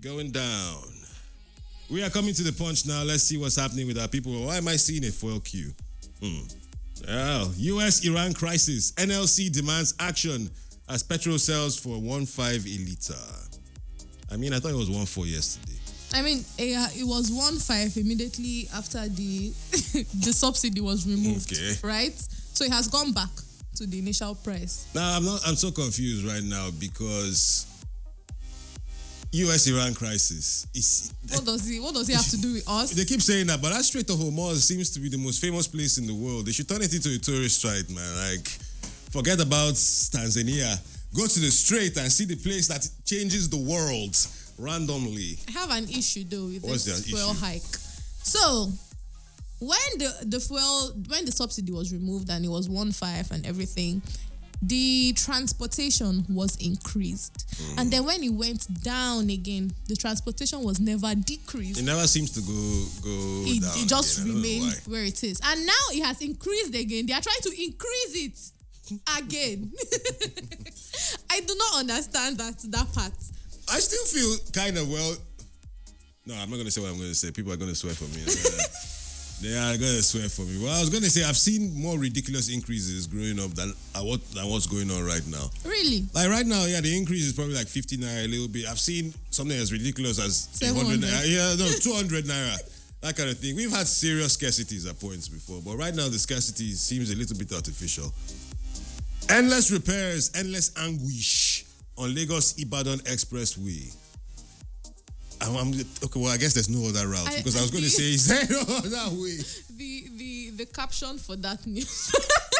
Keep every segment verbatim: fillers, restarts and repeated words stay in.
going down. We are coming to the punch now. Let's see what's happening with our people. Why am I seeing a fuel queue? Hmm. Well, U S-Iran crisis. N L C demands action as petrol sells for one point five a litre. I mean, I thought it was one point four yesterday. I mean, it was one point five immediately after the the subsidy was removed, Okay. right? So it has gone back to the initial price. Now, I'm not. I'm so confused right now because U S-Iran crisis is. What does he? What does he have to do with us? They keep saying that, but that Strait of Hormuz seems to be the most famous place in the world. They should turn it into a tourist site, man. Like, forget about Tanzania. Go to the Strait and see the place that changes the world randomly. I have an issue though with What's this the fuel issue? hike. So when the the fuel when the subsidy was removed and it was one point five and everything, the transportation was increased. Mm. And then when it went down again, the transportation was never decreased. It never seems to go go It, down. it just again. remained where it is. And now it has increased again. They are trying to increase it again. I do not understand that that part. I still feel kind of well. No, I'm not going to say what I'm going to say. People are going to swear for me. They are going to swear for me. Well, I was going to say I've seen more ridiculous increases growing up than uh, what than what's going on right now. Really? Like right now, yeah, the increase is probably like fifty naira a little bit. I've seen something as ridiculous as one hundred naira. Yeah, no, two hundred naira. That kind of thing. We've had serious scarcities at points before, but right now the scarcity seems a little bit artificial. Endless repairs, endless anguish on Lagos-Ibadan Expressway. I'm, I'm, okay, well, I guess there's no other route I, because I was going to say, is there no other way? The the the caption for that news.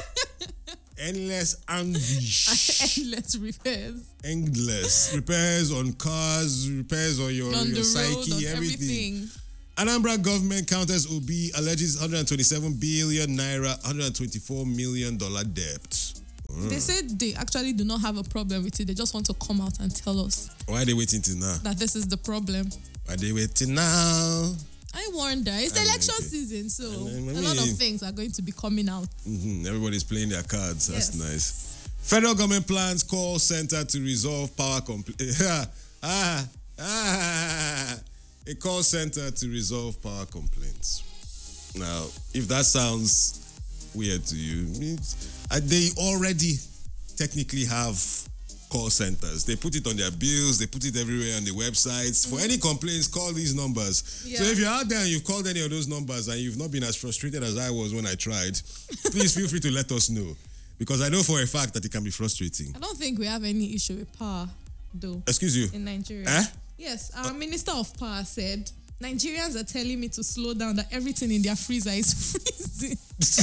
Endless anguish. Endless repairs. Endless repairs on cars, repairs on your, On your the psyche, road, on everything. everything. Anambra government counters Obi alleges one hundred twenty-seven billion naira, one hundred twenty-four million dollars debt. Mm. They said they actually do not have a problem with it. They just want to come out and tell us Why are they waiting till now? that this is the problem. Why are they waiting now? I wonder. It's I election like it. season, so I mean- a lot of things are going to be coming out. Mm-hmm. Everybody's playing their cards. That's Yes. nice. Federal government plans call center to resolve power complaints. ah, ah, a call center to resolve power complaints. Now, if that sounds weird to you, it's- uh, they already technically have call centers. They put it on their bills. They put it everywhere on the websites. For any complaints, call these numbers. Yeah. So if you're out there and you've called any of those numbers and you've not been as frustrated as I was when I tried, please feel free to let us know. Because I know for a fact that it can be frustrating. I don't think we have any issue with power, though, Excuse you. in Nigeria. Eh? Yes, our Minister of Power said Nigerians are telling me to slow down, that everything in their freezer is freezing.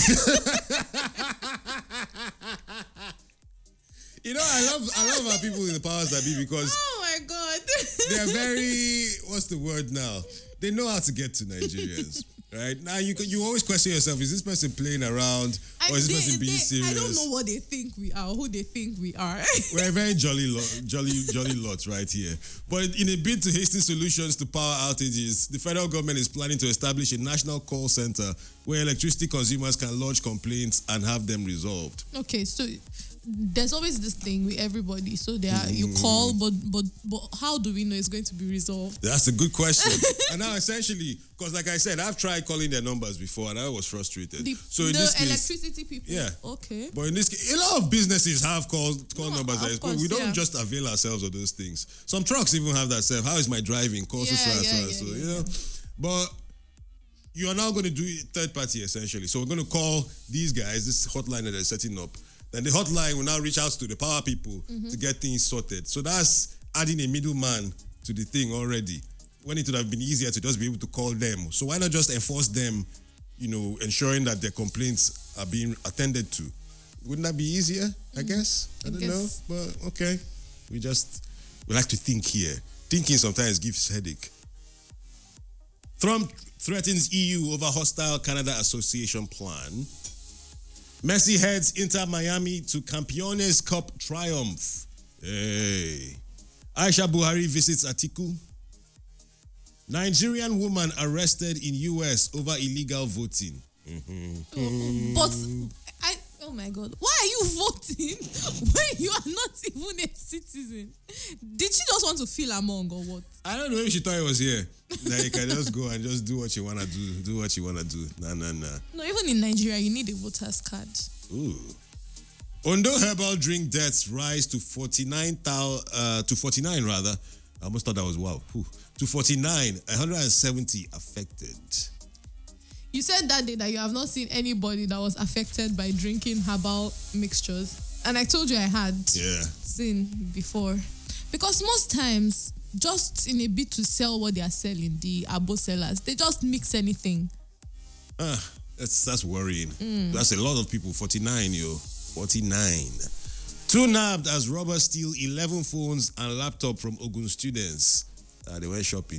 You know, I love I love our people in the powers that be because Oh my God. they're very, what's the word now? They know how to get to Nigerians. Right? Now, you you always question yourself, is this person playing around I, or is this they- person being they- serious? I don't know what they think we are, who they think we are. We're a very jolly, lo- jolly, jolly lot right here. But in a bid to hasten solutions to power outages, the federal government is planning to establish a national call center where electricity consumers can lodge complaints and have them resolved. Okay, so there's always this thing with everybody. So they are, you call, but but but how do we know it's going to be resolved? That's a good question. And now, essentially, because like I said, I've tried calling their numbers before and I was frustrated. The, so in the this case, electricity people. yeah. Okay. But in this case, a lot of businesses have call call No, numbers. of That is, but course, we don't yeah. just avail ourselves of those things. Some trucks even have that self. How is my driving? Call so Yeah, so and yeah, so and yeah, so. yeah, You know, but you are now going to do it third party essentially. So we're going to call these guys, this hotline that they're setting up. Then the hotline will now reach out to the power people Mm-hmm. to get things sorted. So that's adding a middleman to the thing already. When it would have been easier to just be able to call them. So why not just enforce them, you know, ensuring that their complaints are being attended to? Wouldn't that be easier? I guess. I, I don't guess. know. But okay. We just we like to think here. Thinking sometimes gives headache. Trump threatens E U over hostile Canada Association plan. Messi heads Inter Miami to Campeones Cup triumph. Hey. Aisha Buhari visits Atiku. Nigerian woman arrested in U S over illegal voting. But I Oh my God. Why are you voting when you are not even a citizen? Did she just want to feel among or what? I don't know if she thought it was here. Like, you can just go and just do what you want to do. Do what you want to do. Nah, nah, nah. No, even in Nigeria, you need a voter's card. Ooh. Ondo herbal drink deaths rise to forty-nine thousand, uh, to forty-nine rather. I almost thought that was wow. Whew. To forty-nine, one hundred seventy affected. You said that day that you have not seen anybody that was affected by drinking herbal mixtures. And I told you I had Yeah. seen before. Because most times, just in a bit to sell what they are selling, the abo sellers, they just mix anything. Ah, that's that's worrying. That's a lot of people. forty-nine, yo. forty-nine. Two nabbed as robbers steal eleven phones and laptop from Ogun students. Ah, they went shopping.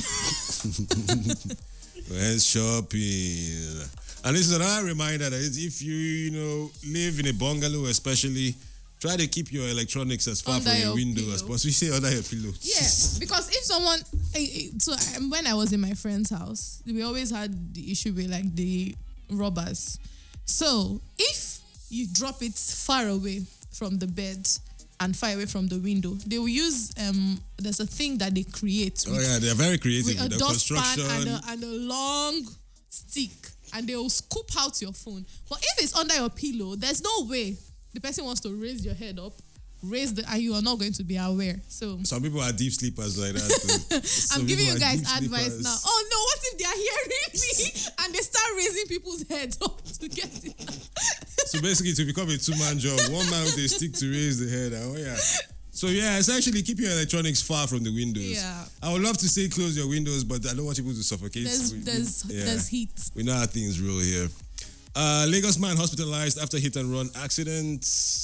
Went shopping. And this is another reminder that if you, you know, live in a bungalow especially, try to keep your electronics as far Under from your, your window pillow. as possible. You say under your pillow. Yeah, because if someone, eh, eh, so um, when I was in my friend's house, we always had the issue with like the robbers. So if you drop it far away from the bed and far away from the window, they will use um. There's a thing that they create. Oh with, yeah, they are very creative with with, a the dustpan construction. and a, and a long stick, and they will scoop out your phone. But if it's under your pillow, there's no way the person wants to raise your head up, raise the, and you are not going to be aware. So Some people are deep sleepers like that. too. I'm Some giving people you are guys deep advice sleepers. now. Oh no, what if they are hearing me and they start raising people's heads up to get it? So basically, to become a two-man job, one man with a stick to raise the head. Oh yeah. So yeah, essentially, keep your electronics far from the windows. Yeah. I would love to say close your windows, but I don't want people to suffocate. There's We- we- there's yeah. there's heat. We know how things roll here. Uh, Lagos man hospitalized after hit and run accident.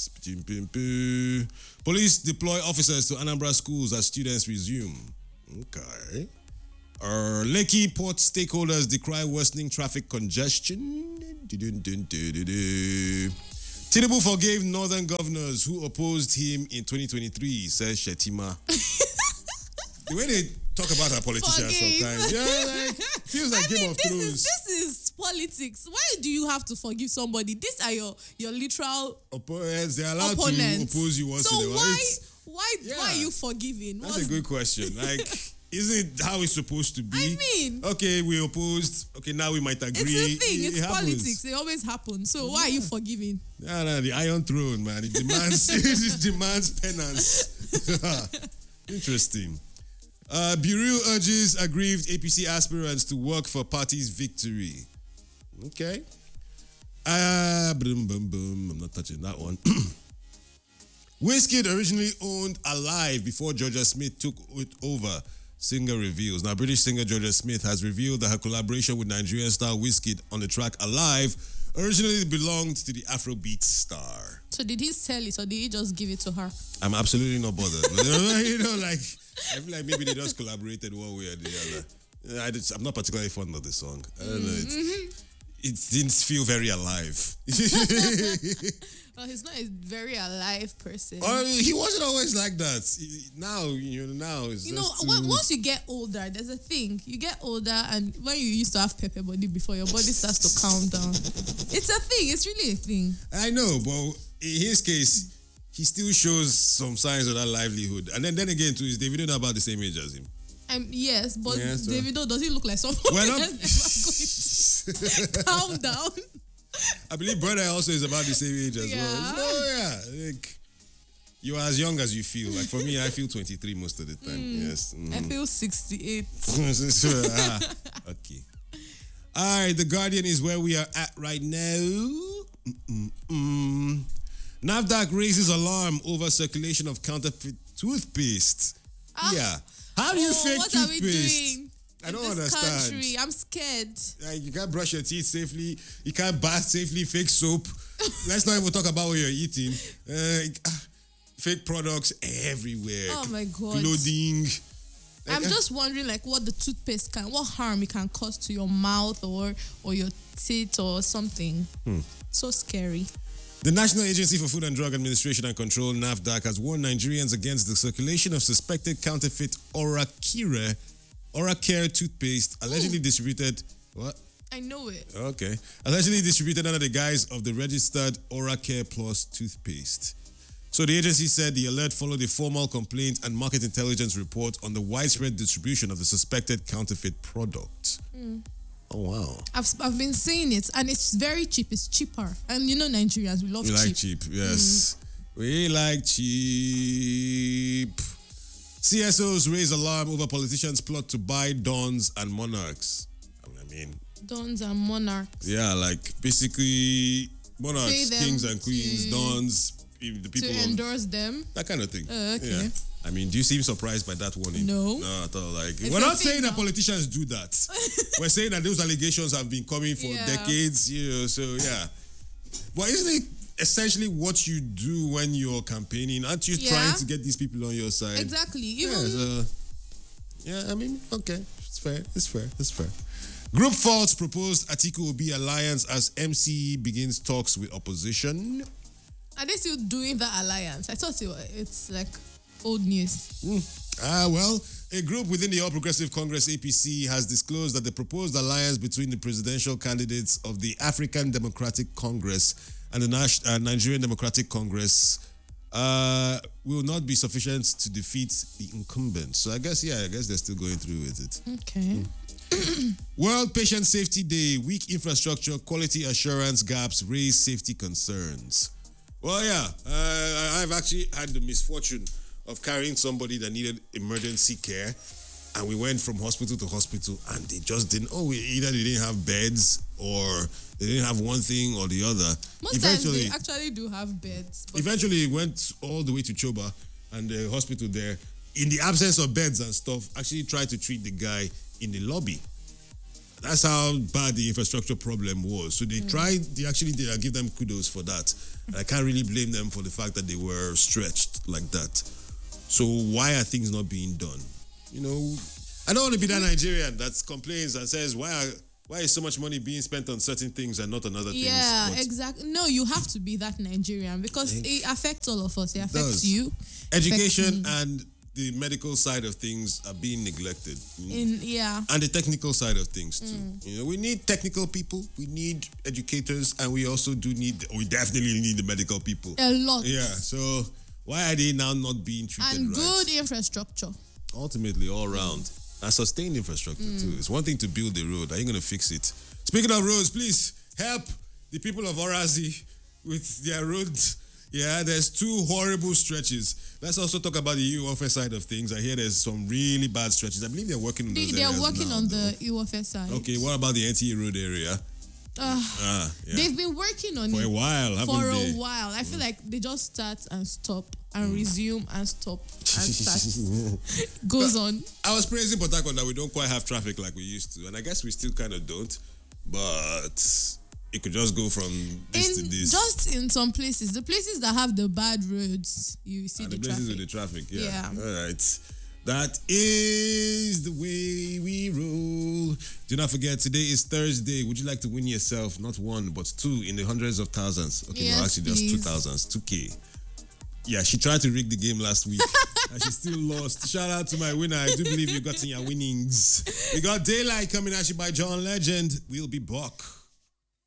Police deploy officers to Anambra schools as students resume. Okay. Uh, Lekki Port stakeholders decry worsening traffic congestion. Tinubu forgave northern governors who opposed him in twenty twenty-three, says Shetima. The way they talk about our politicians Forgive. sometimes, yeah, like, feels like I Game mean, of this Thrones. is this is politics. Why do you have to forgive somebody? These are your your literal Opponents, they're allowed opponents. to oppose you once so in a while. why It's- why Yeah. why are you forgiving? That's What's- a good question. Like, isn't it how it's supposed to be? I mean- okay, we opposed. Okay, now we might agree. It's a thing. It- It's it happens. politics. It always happens. So why are you forgiving? No, no, the Iron Throne, man. It demands, it demands penance. Interesting. Uh, Bureau urges aggrieved A P C aspirants to work for party's victory. Okay. Ah, boom, boom, boom. I'm not touching that one. Wizkid originally owned Alive before Georgia Smith took it over. Singer reveals. Now, British singer Georgia Smith has revealed that her collaboration with Nigerian star Wizkid on the track Alive originally belonged to the Afrobeat star. So did he sell it or did he just give it to her? I'm absolutely not bothered. You know, like, I feel like maybe they just collaborated one way or the other. I just, I'm not particularly fond of the song. I don't know. It's, it didn't feel very alive. Well, he's not a very alive person. Or he wasn't always like that. He- Now, you know, now it's You know, just on- too- once you get older, there's a thing. You get older, and when you used to have pepper body before, your body starts to calm down. It's a thing. It's really a thing. I know, but in his case, he still shows some signs of that livelihood. And then, then again, too, is Davido not about the same age as him? Um, yes, but Yeah, so- Davido, does he look like someone Well, that's not- ever going to calm down? I believe brother also is about the same age as Yeah. well. So yeah, like you are as young as you feel. Like for me, I feel twenty-three most of the time. Yes. Mm. I feel sixty-eight. Ah, okay. All right, The Guardian is where we are at right now. Mm-mm-mm. NAFDAC raises alarm over circulation of counterfeit toothpaste. Ah. Yeah. How do you Oh, fake what are we toothpaste? doing? I in don't this understand. country? I'm scared. Like, you can't brush your teeth safely. You can't bath safely. Fake soap. Let's not even talk about what you're eating. Uh, ah, fake products everywhere. Oh my God. Clothing. I'm Like, ah, just wondering, like, what the toothpaste can, what harm it can cause to your mouth or or your teeth or something. Hmm. So scary. The National Agency for Food and Drug Administration and Control, NAFDAC, has warned Nigerians against the circulation of suspected counterfeit Oracare, Oracare toothpaste allegedly distributed. What? I know it. Okay. Allegedly distributed under the guise of the registered Oracare Plus toothpaste. So the agency said the alert followed a formal complaint and market intelligence report on the widespread distribution of the suspected counterfeit product. Mm. Oh, wow. I've, I've been seeing it, and it's very cheap. It's cheaper. And you know Nigerians, we love We cheap. like cheap, yes. Mm. We like cheap. C S Os raise alarm over politicians' plot to buy dons and monarchs. I mean... Dons and monarchs. Yeah, like basically monarchs, Pay them kings and queens, to- dons, the people To of- endorse them. that kind of thing. Oh, okay. Yeah. I mean, do you seem surprised by that warning? No. No, at all. Like, It's we're a not thing saying that now. politicians do that. We're saying that those allegations have been coming for Yeah. decades, you know, so yeah. But isn't it essentially what you do when you're campaigning? Aren't you Yeah. trying to get these people on your side? Exactly. Yeah, Even so, yeah, I mean, okay. It's fair. It's fair. It's fair. Group faults proposed Atiku Obi alliance as M C E begins talks with opposition. are they still doing that alliance? I thought it was, it's like old news. Ah, well, a group within the All Progressive Congress A P C has disclosed that the proposed alliance between the presidential candidates of the African Democratic Congress and the Nas- uh, Nigerian Democratic Congress uh, will not be sufficient to defeat the incumbents. So I guess, yeah, I guess they're still going through with it. Okay. World Patient Safety Day, weak infrastructure, quality assurance gaps raise safety concerns. Well, yeah, uh, I've actually had the misfortune of carrying somebody that needed emergency care, and we went from hospital to hospital, and they just didn't. Oh, either they didn't have beds, or they didn't have one thing or the other. Most eventually, times they actually do have beds. But eventually, it went all the way to Choba, and the hospital there, in the absence of beds and stuff, actually tried to treat the guy in the lobby. That's how bad the infrastructure problem was. So they mm. tried, they actually did. I give them kudos for that. And I can't really blame them for the fact that they were stretched like that. So why are things not being done? You know, I don't want to be that Nigerian that complains and says, why are, why is so much money being spent on certain things and not on other yeah, things? Yeah, exactly. No, you have to be that Nigerian because it affects all of us. It affects does. you. Education affects and the medical side of things are being neglected. In yeah. And the technical side of things too. Mm. You know, we need technical people, we need educators, and we also do need, we definitely need the medical people. A lot. Yeah. So why are they now not being treated and right? good infrastructure. Ultimately, all around. Mm. And sustained infrastructure mm. too. It's one thing to build a road. Are you going to fix it? Speaking of roads, please help the people of Orazi with their roads. Yeah, there's two horrible stretches. Let's also talk about the U F S side of things. I hear there's some really bad stretches. I believe they're working on They, those they're areas working now, on though. the U F S side. Okay, what about the N T A road area? Uh, ah, yeah. They've been working on For it a while, haven't for they? a while. I feel like they just start and stop and mm. resume and stop and start. Goes but on. I was praising Port Harcourt that we don't quite have traffic like we used to, and I guess we still kind of don't. But it could just go from this in, to this. Just in some places, the places that have the bad roads, you see and the, the places traffic. with the traffic. Yeah. Yeah. All right. That is the way we roll. Do not forget, today is Thursday. Would you like to win yourself not one but two in the hundreds of thousands? Okay, yes, no, actually just please. two thousands, two K. Yeah, she tried to rig the game last week and she still lost. Shout out to my winner. I do believe you got in your winnings. We got Daylight coming at you by John Legend. We'll be back.